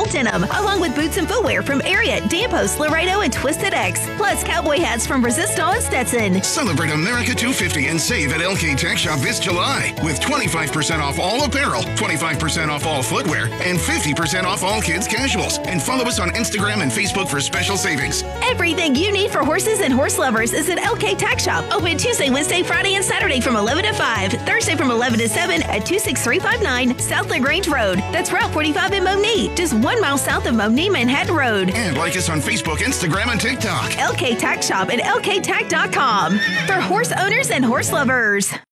Denim, along with boots and footwear from Ariat, Danpost, Laredo, and Twisted X, plus cowboy hats from Resistol and Stetson. Celebrate America 250 and save at LK Tech Shop this July with 25% off all apparel, 25% off all footwear, and 50% off all kids' casuals. And follow us on Instagram and Facebook for special savings. Everything you need for horses and horse lovers is at LK Tack Shop. Open Tuesday, Wednesday, Friday, and Saturday from 11 to 5. Thursday from 11 to 7 at 26359 South LaGrange Road. That's Route 45 in Monee, just 1 mile south of Monee, Manhattan Road. And like us on Facebook, Instagram, and TikTok. LK Tack Shop at lktack.com for horse owners and horse lovers.